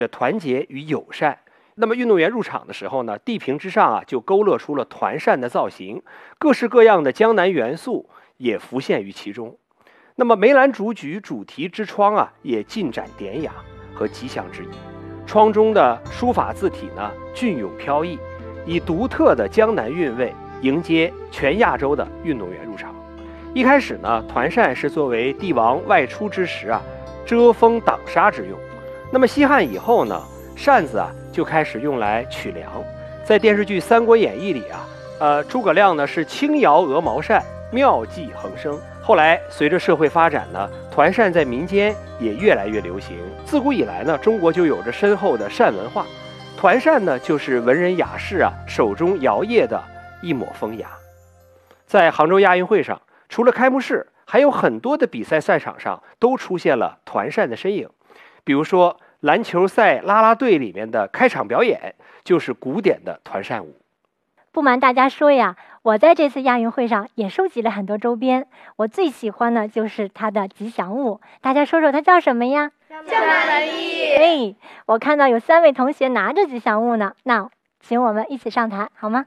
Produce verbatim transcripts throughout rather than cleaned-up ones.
的团结与友善。那么运动员入场的时候呢，地屏之上啊就勾勒出了团扇的造型，各式各样的江南元素也浮现于其中。那么梅兰竹菊主题之窗啊，也尽展典雅和吉祥之意。窗中的书法字体呢，隽永飘逸，以独特的江南韵味迎接全亚洲的运动员入场。一开始呢，团扇是作为帝王外出之时啊，遮风挡沙之用。那么西汉以后呢，扇子啊就开始用来取粮。在电视剧《三国演义》里啊，呃，诸葛亮呢是轻摇鹅毛扇，妙计横生。后来随着社会发展呢，团扇在民间也越来越流行。自古以来呢，中国就有着深厚的扇文化，团扇呢就是文人雅士啊手中摇曳的一抹风雅。在杭州亚运会上，除了开幕式，还有很多的比赛赛场上都出现了团扇的身影。比如说篮球赛啦啦队里面的开场表演就是古典的团扇舞。 不瞒大家说呀，我在这次亚运会上也收集了很多周边，我最喜欢的就是它的吉祥物。大家说说它叫什么呀？ 江南文艺。 哎，我看到有三位同学拿着吉祥物呢，那请我们一起上台好吗？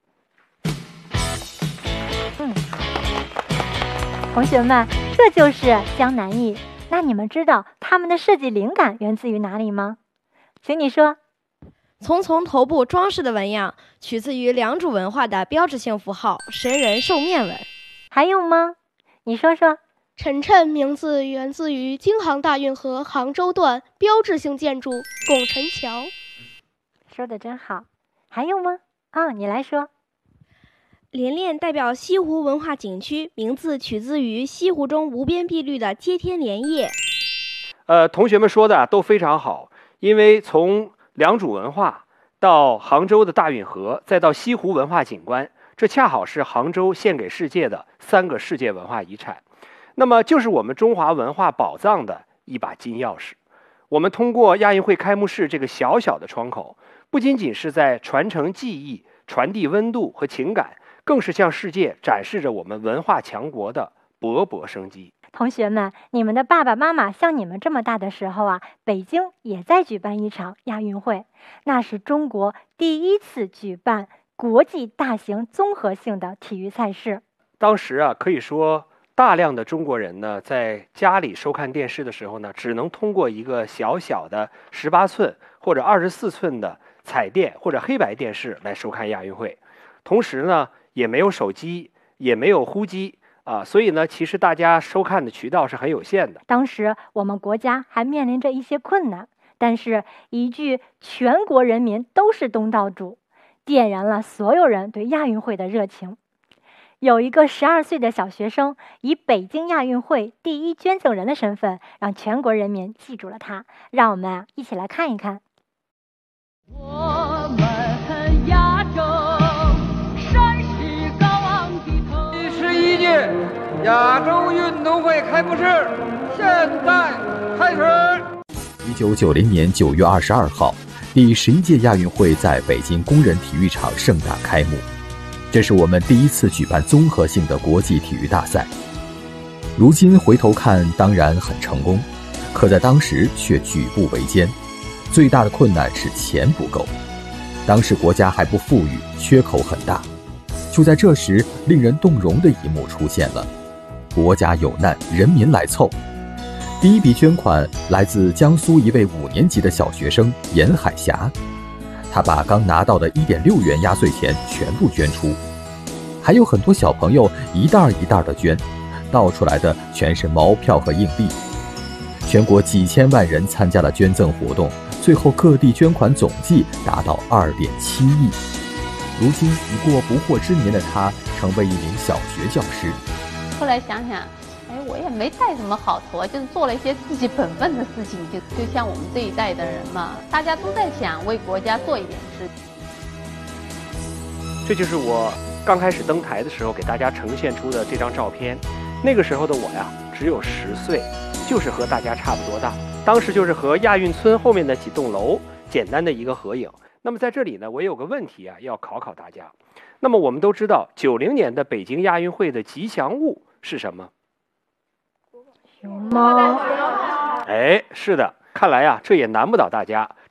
嗯，同学们，这就是江南忆。那你们知道他们的设计灵感源自于哪里吗？请你说。 丛丛头部装饰的纹样取自于良渚文化的标志性符号神人兽面纹。 还有吗？你说说。 晨晨名字源自于京杭大运河杭州段标志性建筑拱辰桥。 说的真好。还有吗？啊、哦，你来说。 连练代表西湖文化景区，名字取自于西湖中无边碧绿的接天莲叶。 呃，同学们说的都非常好，因为从良渚文化到杭州的大运河，再到西湖文化景观，这恰好是杭州献给世界的三个世界文化遗产。那么就是我们中华文化宝藏的一把金钥匙。我们通过亚运会开幕式这个小小的窗口，不仅仅是在传承技艺、传递温度和情感，更是向世界展示着我们文化强国的勃勃生机。 同学们，你们的爸爸妈妈像你们这么大的时候啊，北京也在举办一场亚运会，那是中国第一次举办国际大型综合性的体育赛事。 当时啊，可以说大量的中国人呢，在家里收看电视的时候呢，只能通过一个小小的十八寸或者二十四寸的彩电或者黑白电视来收看亚运会。同时呢，也没有手机，也没有呼机啊，所以呢，其实大家收看的渠道是很有限的。 当时我们国家还面临着一些困难，但是一句全国人民都是东道主，点燃了所有人对亚运会的热情。有一个十二岁的小学生以北京亚运会第一捐赠人的身份，让全国人民记住了他。让我们啊一起来看一看。 我们亚洲山势高昂的头。 第十一届亚洲运动会开幕式现在开始。 一九九零年九月二十二号，第十一届亚运会在北京工人体育场盛大开幕。这是我们第一次举办综合性的国际体育大赛。如今回头看，当然很成功，可在当时却举步维艰。最大的困难是钱不够，当时国家还不富裕，缺口很大。就在这时，令人动容的一幕出现了：国家有难，人民来凑。第一笔捐款来自江苏一位五年级的小学生严海霞，他把刚拿到的一点六元压岁钱全部捐出，还有很多小朋友一袋一袋的捐，倒出来的全是毛票和硬币。全国几千万人参加了捐赠活动，最后各地捐款总计达到二点七亿。如今已过不惑之年的他，成为一名小学教师。 后来想想，哎，我也没带什么好头啊，就是做了一些自己本分的事情，就就像我们这一代的人嘛，大家都在想为国家做一点事。 这就是我刚开始登台的时候给大家呈现出的这张照片。那个时候的我呀，只有十岁，就是和大家差不多大。当时就是和亚运村后面的几栋楼简单的一个合影。那么在这里呢，我也有个问题啊，要考考大家。那么我们都知道，九零年的北京亚运会的吉祥物是什么？ 熊猫。 哎，是的， 看来呀，这也难不倒大家。